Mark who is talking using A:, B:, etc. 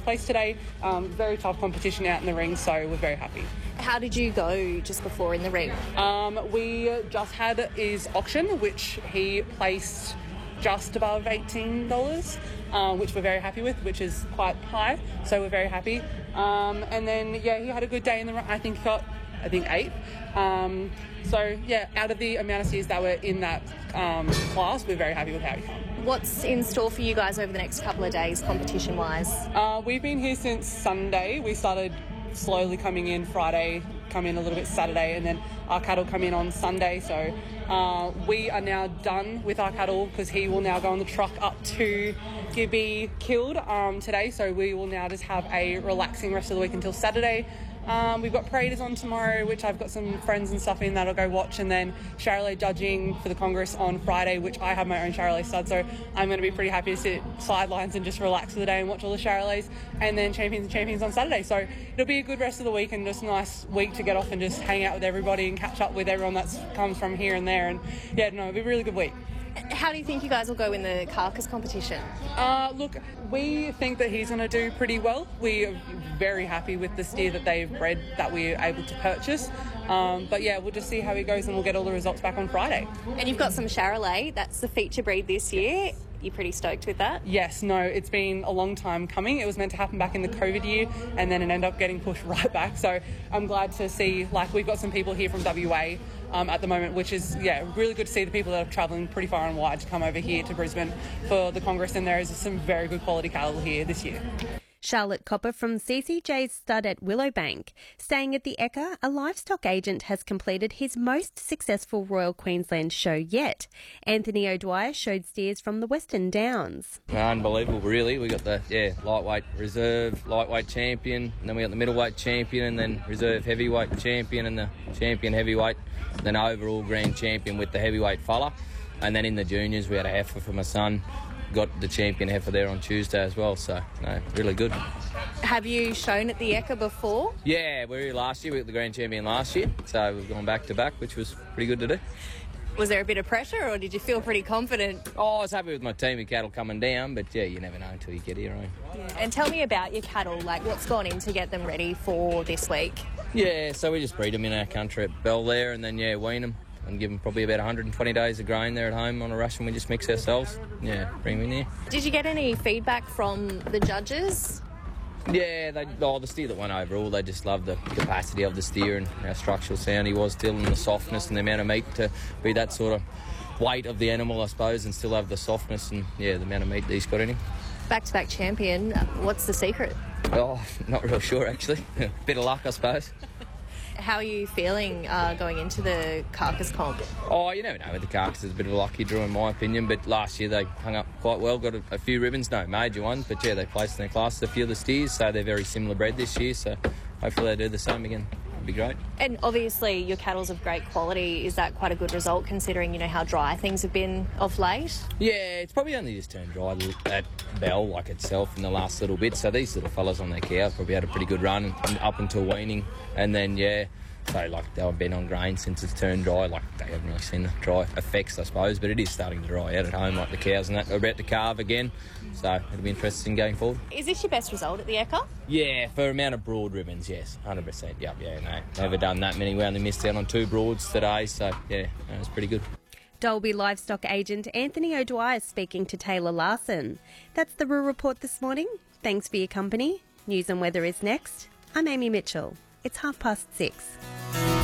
A: place today. Very tough competition out in the ring, so we're very happy.
B: How did you go just before in the ring?
A: We just had his auction, which he placed just above $18, which we're very happy with, which is quite high, so we're very happy. And then, he had a good day in the run. I think he got 8th. Out of the amount of steers that were in that class, we're very happy with how he came.
B: What's in store for you guys over the next couple of days, competition-wise?
A: We've been here since Sunday. We started slowly coming in Friday, come in a little bit Saturday, and then our cattle come in on Sunday. So we are now done with our cattle because he will now go on the truck up to Gibby killed today. So we will now just have a relaxing rest of the week until Saturday. We've got paraders on tomorrow, which I've got some friends and stuff in that I'll go watch, and then Charolais judging for the Congress on Friday, which I have my own Charolais stud, so I'm going to be pretty happy to sit sidelines and just relax for the day and watch all the Charolais, and then Champions and Champions on Saturday. So it'll be a good rest of the week and just a nice week to get off and just hang out with everybody and catch up with everyone that comes from here and there, and it'll be a really good week.
B: How do you think you guys will go in the carcass competition?
A: Look, we think that he's going to do pretty well. We are very happy with the steer that they've bred that we're able to purchase. We'll just see how he goes and we'll get all the results back on Friday.
B: And you've got some Charolais. That's the feature breed this year. You're pretty stoked with that?
A: Yes, no, it's been a long time coming. It was meant to happen back in the COVID year and then it ended up getting pushed right back. So I'm glad to see, we've got some people here from WA at the moment, which is, really good to see the people that are travelling pretty far and wide to come over here to Brisbane for the Congress, and there is some very good quality cattle here this year.
C: Charlotte Copper from CCJ's stud at Willowbank, staying at the Ekka, a livestock agent has completed his most successful Royal Queensland show yet. Anthony O'Dwyer showed steers from the Western Downs.
D: Unbelievable, really. We got the lightweight reserve, lightweight champion, and then we got the middleweight champion, and then reserve heavyweight champion, and the champion heavyweight, then overall grand champion with the heavyweight fella. And then in the juniors, we had a heifer for my son. Got the champion heifer there on Tuesday as well, so really good.
B: Have you shown at the Ekka before?
D: Yeah, we were here last year. We got the grand champion last year, so we've gone back to back, which was pretty good to do.
B: Was there a bit of pressure, or did you feel pretty confident?
D: Oh, I was happy with my team of cattle coming down, but you never know until you get here, right?
B: Yeah. And tell me about your cattle, what's gone in to get them ready for this week?
D: Yeah, so we just breed them in our country at Bell there, and then wean them. And give them probably about 120 days of grain there at home on a ration we just mix ourselves. Bring them in there.
B: Did you get any feedback from the judges?
D: Yeah, the steer that won overall, they just loved the capacity of the steer and how structural sound he was still, and the softness and the amount of meat to be that sort of weight of the animal, I suppose, and still have the softness and, the amount of meat that he's got in him.
B: Back-to-back champion, what's the secret?
D: Oh, not real sure, actually. Bit of luck, I suppose.
B: How are you feeling going into the carcass comp?
D: Oh, you never know with the carcass. It's a bit of a lucky draw in my opinion, but last year they hung up quite well, got a few ribbons, no major ones, but they placed in their classes a few of the steers, so they're very similar bred this year, so hopefully they do the same again. It'd be great.
B: And obviously your cattle's of great quality. Is that quite a good result considering, how dry things have been of late?
D: Yeah, it's probably only just turned dry at Bell itself in the last little bit, so these little fellas on their cows probably had a pretty good run up until weaning, and then so they've been on grain since it's turned dry. They haven't really seen the dry effects, I suppose, but it is starting to dry out at home, the cows and that. They're about to calve again, so it'll be interesting going forward. Is
B: this your best result at the Ekka?
D: Yeah, for amount of broad ribbons, yes, 100%. Never done that many. We only missed out on 2 broads today, so it was pretty good.
C: Dalby livestock agent Anthony O'Dwyer speaking to Taylor Larson. That's the Rural Report this morning. Thanks for your company. News and weather is next. I'm Amy Mitchell. It's 6:30.